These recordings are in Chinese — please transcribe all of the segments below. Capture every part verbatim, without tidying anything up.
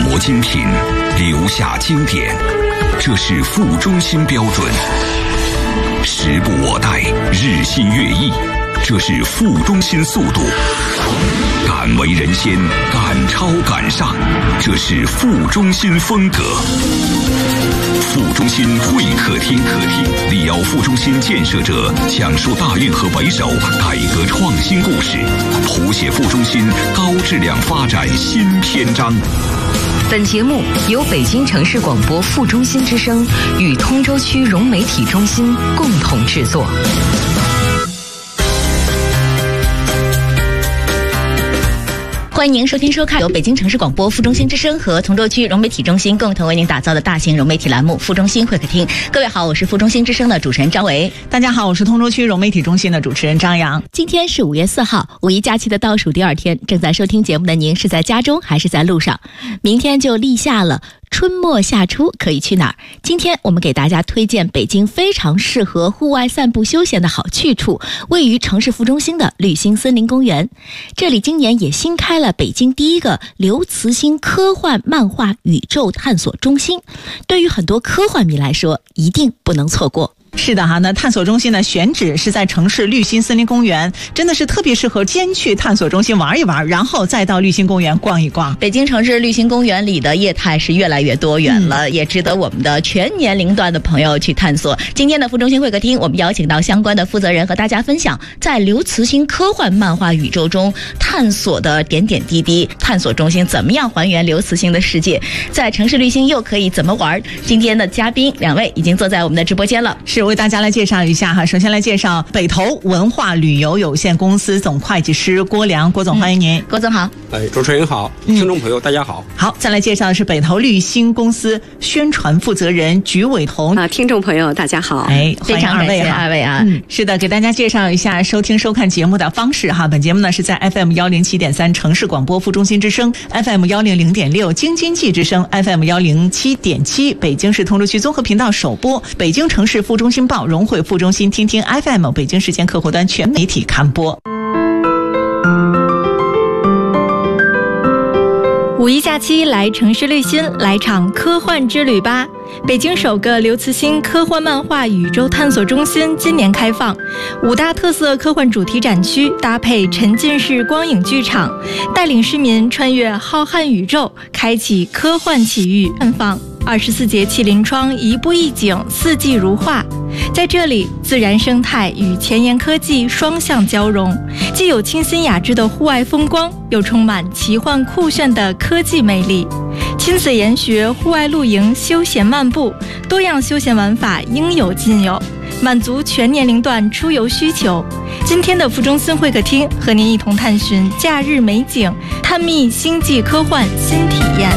磨精品，留下经典，这是副中心标准。时不我待，日新月异，这是副中心速度。敢为人先，敢超敢上，这是副中心风格。副中心会客厅，客厅力邀副中心建设者讲述大运河为首改革创新故事，谱写副中心高质量发展新篇章。 本节目由北京城市广播副中心之声与通州区融媒体中心共同制作。欢迎您收听收看由北京城市广播副中心之声和通州区融媒体中心共同为您打造的大型融媒体栏目副中心会客厅。各位好，我是副中心之声的主持人张维。 大家好，我是通州区融媒体中心的主持人张扬。 今天是五月四号，五一假期的倒数第二天，正在收听节目的您是在家中还是在路上？明天就立夏了，春末夏初可以去哪儿？今天我们给大家推荐北京非常适合户外散步休闲的好去处，位于城市副中心的绿心森林公园。这里今年也新开了北京第一个刘慈欣科幻漫画宇宙探索中心，对于很多科幻迷来说，一定不能错过。 是的哈，那探索中心呢选址是在城市绿心森林公园，真的是特别适合先去探索中心玩一玩，然后再到绿心公园逛一逛。 北京城市绿心公园里的业态是越来越多元了，嗯、也值得我们的全年龄段的朋友去探索。今天的副中心会客厅，我们邀请到相关的负责人和大家分享在刘慈欣科幻漫画宇宙中探索的点点滴滴。探索中心怎么样还原刘慈欣的世界？在城市绿心又可以怎么玩？今天的嘉宾两位已经坐在我们的直播间了。 是为大家来介绍一下哈，首先来介绍北投文化旅游有限公司总会计师郭良，郭总欢迎您。 嗯、郭总好。 哎，主持人好，听众朋友、嗯、大家好。 好，再来介绍的是北投绿心公司宣传负责人菊伟彤啊，听众朋友大家好。 哎，欢迎二位哈， 二位啊。 嗯，是的，给大家介绍一下收听收看节目的方式哈。本节目呢是在 F M 一零七点三 城市广播副中心之声 ，F M 一零零点六 京津冀之声 ，F M 一零七点七 北京市通州区综合频道首播，北京城市副中心报融汇副中心听听 F M 北京时间客户端全媒体刊播。 五一假期来城市绿心，来场科幻之旅吧！北京首个刘慈欣科幻漫画宇宙探索中心今年开放，五大特色科幻主题展区搭配沉浸式光影剧场，带领市民穿越浩瀚宇宙，开启科幻奇遇探访。二十四节气临窗，一步一景，四季如画。在这里，自然生态与前沿科技双向交融，既有清新雅致的户外风光，又充满奇幻酷炫的科技魅力。亲子研学、户外露营、休闲漫步，多样休闲玩法应有尽有，满足全年龄段出游需求。今天的副中心会客厅和您一同探寻假日美景，探秘星际科幻新体验。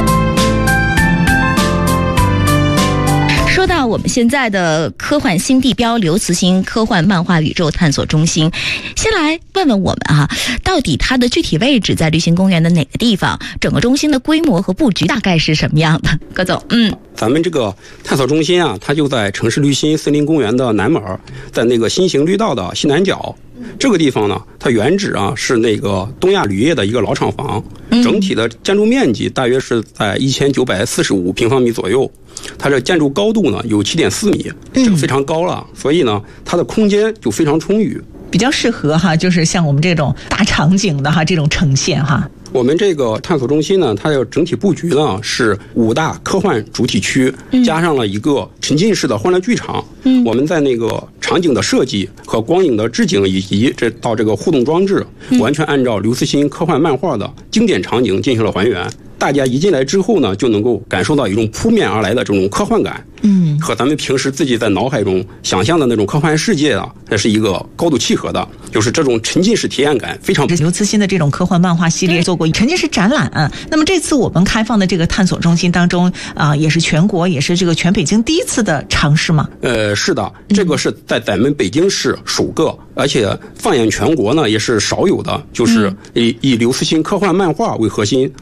说到我们现在的科幻新地标刘慈欣科幻漫画宇宙探索中心，先来问问我们啊，到底它的具体位置在绿心公园的哪个地方？整个中心的规模和布局大概是什么样的？葛总，嗯， 咱们这个探索中心啊，它就在城市绿心森林公园的南门，在那个新型绿道的西南角。这个地方呢，它原址啊是那个东亚铝业的一个老厂房，整体的建筑面积大约是在一千九百四十五平方米左右。它这建筑高度呢有七点四米，这个非常高了，所以呢，它的空间就非常充裕， 比较适合哈，就是像我们这种大场景的哈这种呈现哈。 我们这个探索中心呢，它的整体布局呢是五大科幻主体区，加上了一个沉浸式的欢乐剧场。嗯，我们在那个场景的设计和光影的置景以及这到这个互动装置，完全按照刘慈欣科幻漫画的经典场景进行了还原。大家一进来之后呢，就能够感受到一种扑面而来的这种科幻感，嗯，和咱们平时自己在脑海中想象的那种科幻世界啊，这是一个高度契合的，就是这种沉浸式体验感非常。 刘慈欣的这种科幻漫画系列做过沉浸式展览、啊，那么这次我们开放的这个探索中心当中啊、呃，也是全国也是这个全北京第一次的尝试吗？ 呃，是的，这个是在咱们北京市首个，而且放眼全国呢也是少有的，就是以以刘慈欣科幻漫画为核心。